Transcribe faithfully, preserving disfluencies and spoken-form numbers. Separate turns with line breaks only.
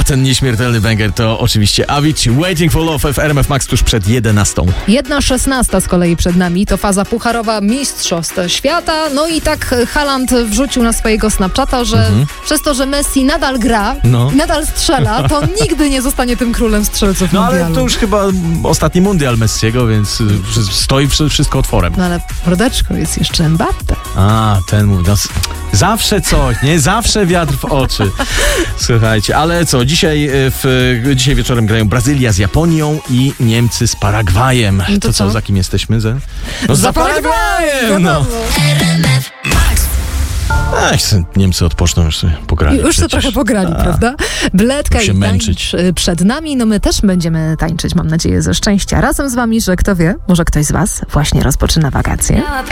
ten nieśmiertelny banger to oczywiście Avicii, Waiting for Love w R M F Max tuż przed jedenastą.
Jedna szesnasta z kolei przed nami, to faza pucharowa Mistrzostw Świata. No i tak Haaland wrzucił na swojego Snapchata, że
Mhm.
przez to, że Messi nadal gra,
No.
i nadal strzela, to nigdy nie zostanie tym królem strzelców
No ale
mundialu.
to już chyba ostatni mundial Messiego, więc y, stoi przy- wszystko otworem.
No ale mordeczko, jest jeszcze Mbappe.
A, ten mówi, no, s- zawsze coś, nie? Zawsze wiatr w oczy. Słuchajcie, ale co, dzisiaj, y, w, dzisiaj wieczorem grają Brazylia z Japonią i Niemcy z Paragwajem.
No to
to co,
co?
za kim jesteśmy? Za, no
Za
za Paragwajem! No. Ach, Niemcy odpoczną, już sobie pograli.
Już to
przecież.
trochę pograli,
A.
prawda? Bledka
się
i
męczyć.
tańcz przed nami, no my też będziemy tańczyć, mam nadzieję, ze szczęścia. Razem z wami, że kto wie, może ktoś z was właśnie rozpoczyna wakacje.